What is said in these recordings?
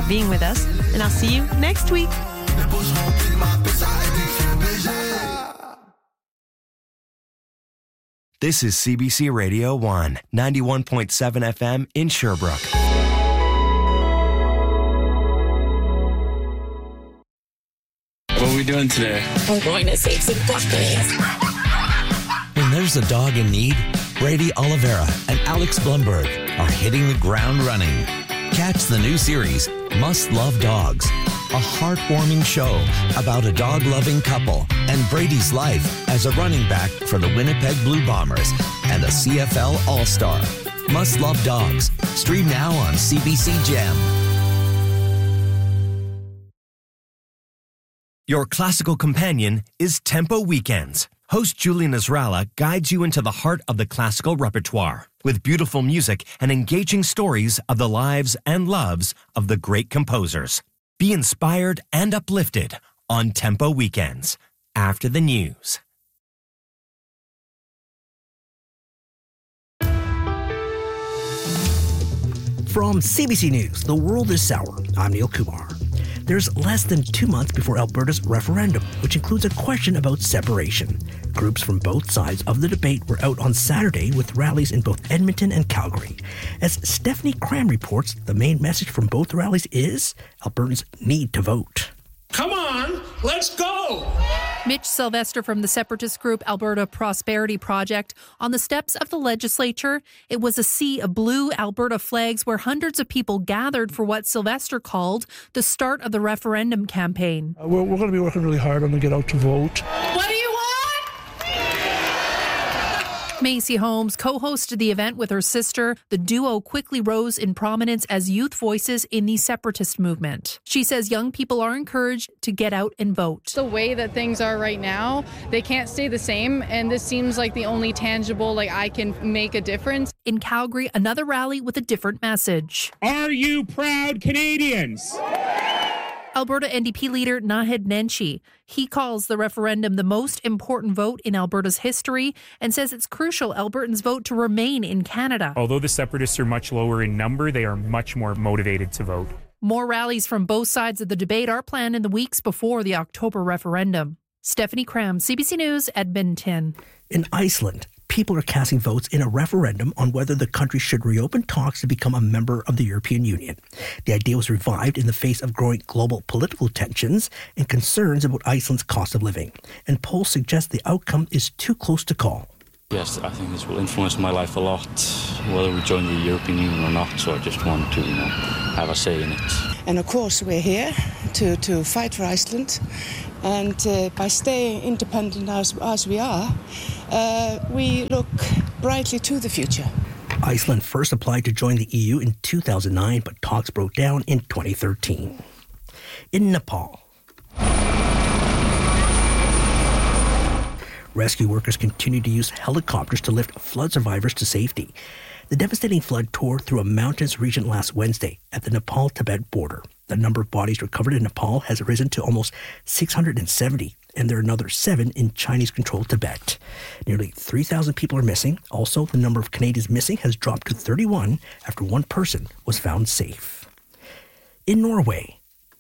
for being with us, and I'll see you next week. This is CBC Radio 1, 91.7 FM in Sherbrooke. What are we doing today? I'm going to save some puppies. When there's a dog in need, Brady Oliveira and Alex Blumberg are hitting the ground running. Catch the new series, Must Love Dogs, a heartwarming show about a dog-loving couple and Brady's life as a running back for the Winnipeg Blue Bombers and a CFL All-Star. Must Love Dogs. Stream now on CBC Gem. Your classical companion is Tempo Weekends. Host Julie Nasrallah guides you into the heart of the classical repertoire with beautiful music and engaging stories of the lives and loves of the great composers. Be inspired and uplifted on Tempo Weekends after the news. From CBC News, The World is Sour, I'm Neil Kumar. There's less than 2 months before Alberta's referendum, which includes a question about separation. Groups from both sides of the debate were out on Saturday with rallies in both Edmonton and Calgary. As Stephanie Cram reports, the main message from both rallies is Albertans need to vote. Come on, let's go! Mitch Sylvester from the separatist group Alberta Prosperity Project on the steps of the legislature. It was a sea of blue Alberta flags where hundreds of people gathered for what Sylvester called the start of the referendum campaign. We're going to be working really hard on to get out to vote. What do you want? Macy Holmes co-hosted the event with her sister. The duo quickly rose in prominence as youth voices in the separatist movement. She says young people are encouraged to get out and vote. The way that things are right now, they can't stay the same, and this seems like the only tangible, I can make a difference. In Calgary, another rally with a different message. Are you proud Canadians? Alberta NDP leader Naheed Nenshi. He calls the referendum the most important vote in Alberta's history and says it's crucial Albertans vote to remain in Canada. Although the separatists are much lower in number, they are much more motivated to vote. More rallies from both sides of the debate are planned in the weeks before the October referendum. Stephanie Cram, CBC News, Edmonton. In Iceland, people are casting votes in a referendum on whether the country should reopen talks to become a member of the European Union. The idea was revived in the face of growing global political tensions and concerns about Iceland's cost of living. And polls suggest the outcome is too close to call. Yes, I think this will influence my life a lot, whether we join the European Union or not. So I just want to, have a say in it. And of course, we're here to fight for Iceland. And by staying independent as we are, we look brightly to the future. Iceland first applied to join the EU in 2009, but talks broke down in 2013. In Nepal, rescue workers continue to use helicopters to lift flood survivors to safety. The devastating flood tore through a mountainous region last Wednesday at the Nepal-Tibet border. The number of bodies recovered in Nepal has risen to almost 670, and there are another 7 in Chinese-controlled Tibet. Nearly 3,000 people are missing. Also, the number of Canadians missing has dropped to 31 after one person was found safe. In Norway,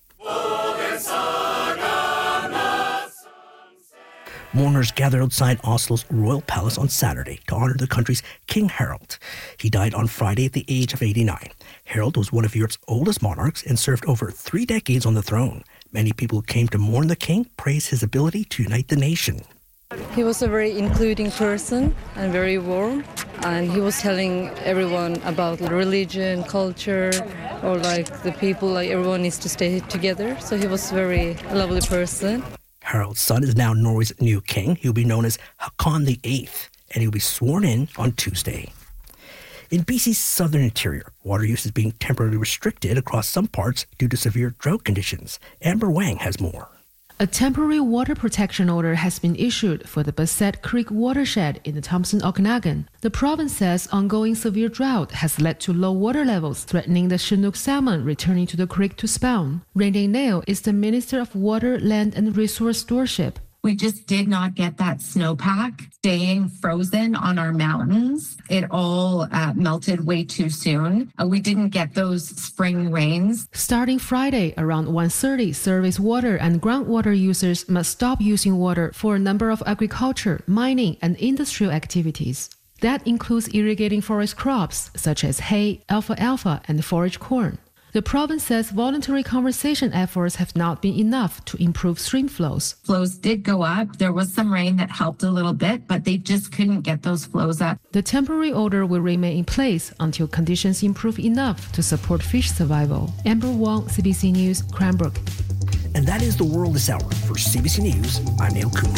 mourners gathered outside Oslo's royal palace on Saturday to honor the country's King Harald. He died on Friday at the age of 89. Harald was one of Europe's oldest monarchs and served over 3 decades on the throne. Many people who came to mourn the king praised his ability to unite the nation. He was a very including person and very warm, and he was telling everyone about religion, culture, or the people, everyone needs to stay together. So he was a very lovely person. Harald's son is now Norway's new king. He'll be known as Haakon VIII, and he'll be sworn in on Tuesday. In BC's southern interior, water use is being temporarily restricted across some parts due to severe drought conditions. Amber Wang has more. A temporary water protection order has been issued for the Bassett Creek watershed in the Thompson Okanagan. The province says ongoing severe drought has led to low water levels, threatening the Chinook salmon returning to the creek to spawn. Randy Nail is the Minister of Water, Land and Resource Stewardship. We just did not get that snowpack staying frozen on our mountains. It all melted way too soon. We didn't get those spring rains. Starting Friday around 1:30, surface water and groundwater users must stop using water for a number of agriculture, mining, and industrial activities. That includes irrigating forest crops such as hay, alfalfa, and forage corn. The province says voluntary conservation efforts have not been enough to improve stream flows. Flows did go up. There was some rain that helped a little bit, but they just couldn't get those flows up. The temporary order will remain in place until conditions improve enough to support fish survival. Amber Wong, CBC News, Cranbrook. And that is the world this hour. For CBC News, I'm Neil Kumar.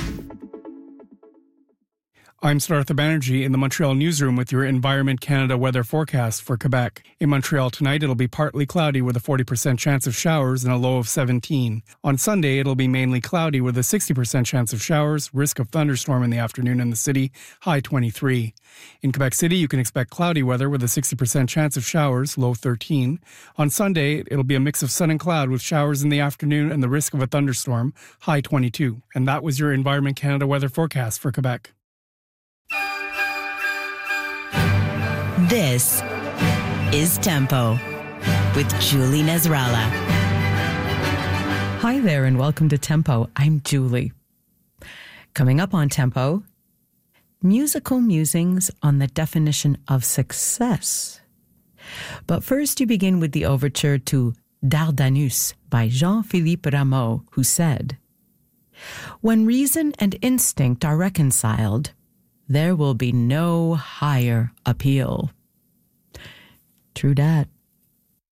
I'm Siddhartha Banerjee in the Montreal newsroom with your Environment Canada weather forecast for Quebec. In Montreal tonight, it'll be partly cloudy with a 40% chance of showers and a low of 17. On Sunday, it'll be mainly cloudy with a 60% chance of showers, risk of thunderstorm in the afternoon in the city, high 23. In Quebec City, you can expect cloudy weather with a 60% chance of showers, low 13. On Sunday, it'll be a mix of sun and cloud with showers in the afternoon and the risk of a thunderstorm, high 22. And that was your Environment Canada weather forecast for Quebec. This is Tempo with Julie Nasrallah. Hi there and welcome to Tempo. I'm Julie. Coming up on Tempo, musical musings on the definition of success. But first you begin with the overture to Dardanus by Jean-Philippe Rameau, who said, "When reason and instinct are reconciled, there will be no higher appeal." True dat.